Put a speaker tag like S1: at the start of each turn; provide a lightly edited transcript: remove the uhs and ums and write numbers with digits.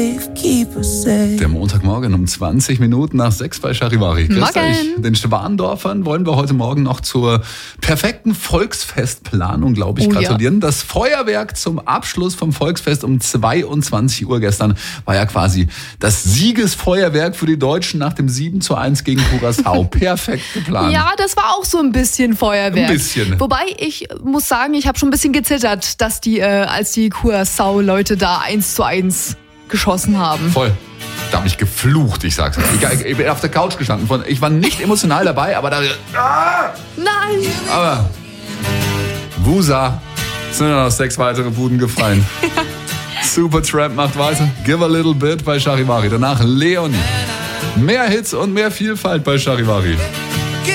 S1: Der Montagmorgen um 20 Minuten nach 6 bei Charivari. Grüß euch. Den Schwandorfern wollen wir heute Morgen noch zur perfekten Volksfestplanung, glaube ich, gratulieren. Ja. Das Feuerwerk zum Abschluss vom Volksfest um 22 Uhr gestern war ja quasi das Siegesfeuerwerk für die Deutschen nach dem 7:1 gegen Curaçao. Perfekt geplant.
S2: Ja, das war auch so ein bisschen Feuerwerk.
S1: Ein bisschen.
S2: Wobei, ich muss sagen, ich habe schon ein bisschen gezittert, dass als die Curaçao-Leute da 1:1 geschossen haben.
S1: Voll. Da habe ich geflucht, ich sag's. Ich bin auf der Couch gestanden. Ich war nicht emotional dabei, aber da...
S2: Nein!
S1: Aber... Wusa. Sind ja noch 6 weitere Buden gefallen. Supertramp macht weiter. Give a little bit bei Charivari. Danach Leonie. Mehr Hits und mehr Vielfalt bei Charivari.